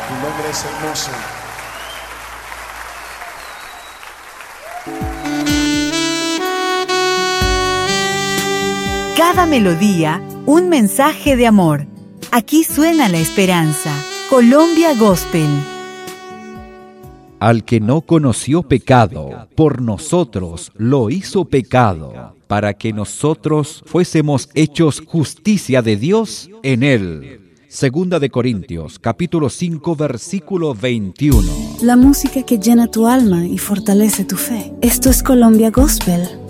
Tu nombre es hermoso. Cada melodía, un mensaje de amor. Aquí suena la esperanza. Colombia Gospel. Al que no conoció pecado, por nosotros lo hizo pecado, para que nosotros fuésemos hechos justicia de Dios en él. Segunda de Corintios, capítulo 5, versículo 21. La música que llena tu alma y fortalece tu fe. Esto es Colombia Gospel.